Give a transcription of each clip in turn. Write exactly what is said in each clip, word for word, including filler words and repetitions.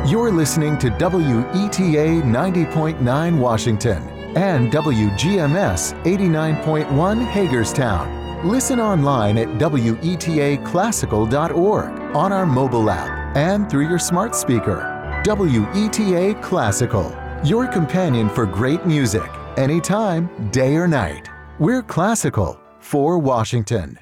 You're listening to W E T A ninety point nine Washington and W G M S eighty-nine point one Hagerstown. Listen online at W E T A classical dot org, on our mobile app, and through your smart speaker. W E T A Classical, your companion for great music, anytime, day or night. We're classical for Washington.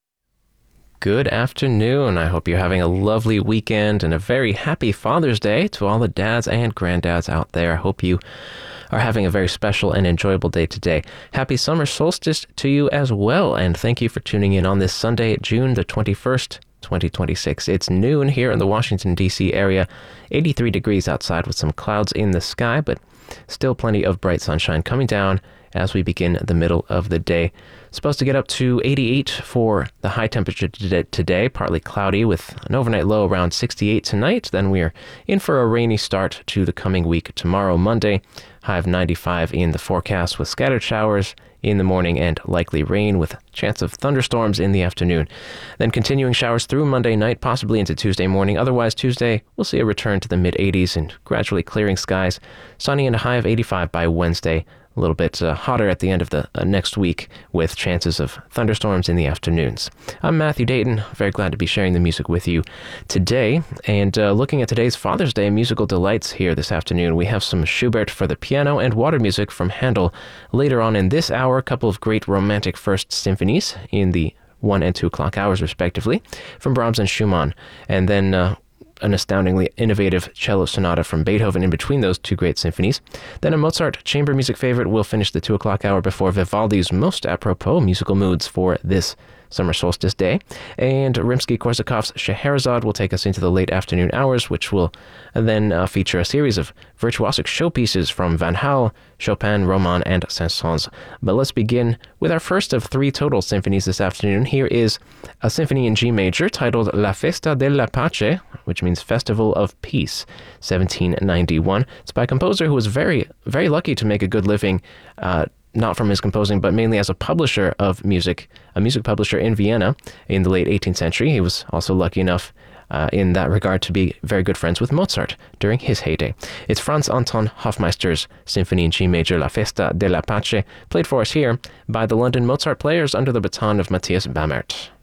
Good afternoon. I hope you're having a lovely weekend and a very happy Father's Day to all the dads and granddads out there. I hope you are having a very special and enjoyable day today. Happy summer solstice to you as well, and thank you for tuning in on this Sunday, June the twenty-first, twenty twenty-six. It's noon here in the Washington, D C area, eighty-three degrees outside with some clouds in the sky, but still plenty of bright sunshine coming down as we begin the middle of the day. Supposed to get up to eighty-eight for the high temperature today, partly cloudy with an overnight low around sixty-eight tonight. Then we're in for a rainy start to the coming week tomorrow, Monday. High of ninety-five in the forecast with scattered showers in the morning and likely rain with chance of thunderstorms in the afternoon. Then continuing showers through Monday night, possibly into Tuesday morning. Otherwise, Tuesday, we'll see a return to the mid eighties and gradually clearing skies. Sunny and a high of eighty-five by Wednesday. A little bit uh, hotter at the end of the uh, next week with chances of thunderstorms in the afternoons. I'm Matthew Dayton, very glad to be sharing the music with you today. And uh, looking at today's Father's Day musical delights here this afternoon, we have some Schubert for the piano and water music from Handel. Later on in this hour, a couple of great romantic first symphonies in the one and two o'clock hours respectively from Brahms and Schumann. And then uh, an astoundingly innovative cello sonata from Beethoven in between those two great symphonies. Then a Mozart chamber music favorite will finish the two o'clock hour before Vivaldi's most apropos musical moods for this summer solstice day. And Rimsky-Korsakov's Scheherazade will take us into the late afternoon hours, which will then uh, feature a series of virtuosic showpieces from Van Hal, Chopin, Roman, and Saint-Saëns. But let's begin with our first of three total symphonies this afternoon. Here is a symphony in G major titled La Festa della Pace, which means Festival of Peace, seventeen ninety-one. It's by a composer who was very, very lucky to make a good living, uh, not from his composing, but mainly as a publisher of music, a music publisher in Vienna in the late eighteenth century. He was also lucky enough uh, in that regard to be very good friends with Mozart during his heyday. It's Franz Anton Hofmeister's Symphony in G major, La Festa della Pace, played for us here by the London Mozart Players under the baton of Matthias Bamert.